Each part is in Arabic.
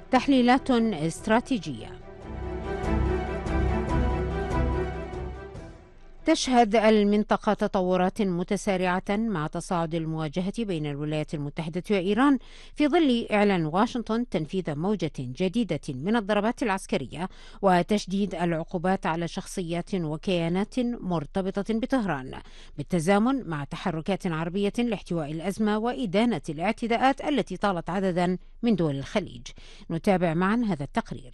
تحليلات استراتيجية. تشهد المنطقة تطورات متسارعة مع تصاعد المواجهة بين الولايات المتحدة وإيران في ظل إعلان واشنطن تنفيذ موجة جديدة من الضربات العسكرية وتشديد العقوبات على شخصيات وكيانات مرتبطة بطهران، بالتزامن مع تحركات عربية لاحتواء الأزمة وإدانة الاعتداءات التي طالت عددا من دول الخليج. نتابع معا هذا التقرير.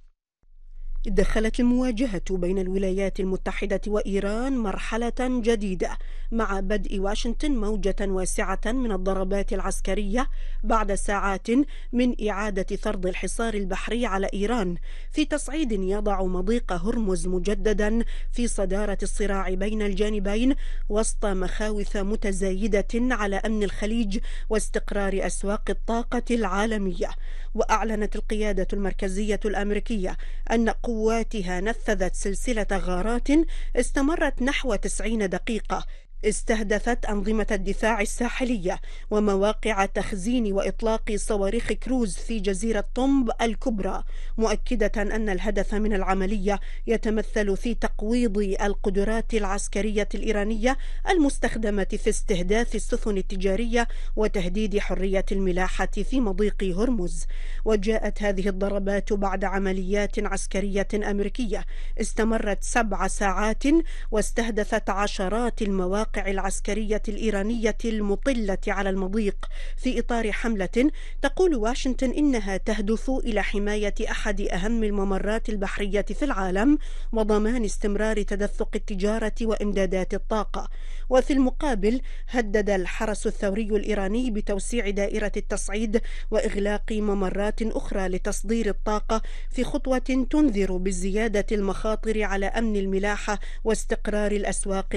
دخلت المواجهة بين الولايات المتحدة وإيران مرحلة جديدة مع بدء واشنطن موجة واسعة من الضربات العسكرية بعد ساعات من إعادة فرض الحصار البحري على إيران في تصعيد يضع مضيق هرمز مجددا في صدارة الصراع بين الجانبين وسط مخاوف متزايدة على أمن الخليج واستقرار أسواق الطاقة العالمية. وأعلنت القيادة المركزية الأمريكية أن قواتها نفذت سلسلة غارات استمرت نحو 90 دقيقة استهدفت أنظمة الدفاع الساحلية ومواقع تخزين وإطلاق صواريخ كروز في جزيرة طنب الكبرى، مؤكدة أن الهدف من العملية يتمثل في تقويض القدرات العسكرية الإيرانية المستخدمة في استهداف السفن التجارية وتهديد حرية الملاحة في مضيق هرمز. وجاءت هذه الضربات بعد عمليات عسكرية أمريكية استمرت 7 ساعات واستهدفت عشرات المواقع العسكرية الإيرانية المطلة على المضيق في إطار حملة تقول واشنطن إنها تهدف إلى حماية أحد أهم الممرات البحرية في العالم وضمان استمرار تدفق التجارة وإمدادات الطاقة. وفي المقابل هدد الحرس الثوري الإيراني بتوسيع دائرة التصعيد وإغلاق ممرات أخرى لتصدير الطاقة في خطوة تنذر بزيادة المخاطر على أمن الملاحة واستقرار الأسواق